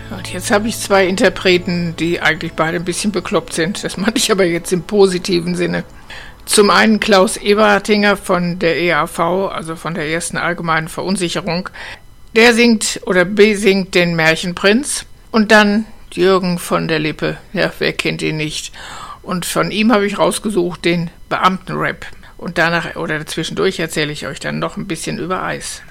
Und jetzt habe ich zwei Interpreten, die eigentlich beide ein bisschen bekloppt sind. Das meine ich aber jetzt im positiven Sinne. Zum einen Klaus Eberhardinger von der EAV, also von der ersten allgemeinen Verunsicherung. Der singt oder besingt den Märchenprinz. Und dann Jürgen von der Lippe. Ja, wer kennt ihn nicht? Und von ihm habe ich rausgesucht den Beamtenrap. Und danach oder zwischendurch erzähle ich euch dann noch ein bisschen über Eis.